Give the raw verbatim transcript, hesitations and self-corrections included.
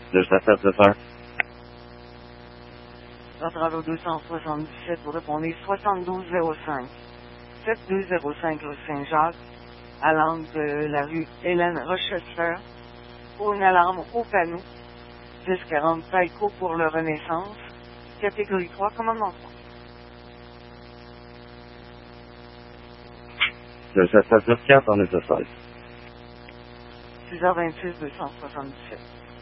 Le chasseur de fer. Centrale deux cent soixante-dix-sept, vous répondez soixante-douze zéro cinq. sept deux zéro cinq rue Saint-Jacques, à l'angle de la rue Hélène Rochester, pour une alarme au panneau. dix quarante Taïko pour le Renaissance, catégorie trois, commandement trois. Le chasseur sur quatre en nécessaire. six heures vingt-six, deux cent soixante-dix-sept.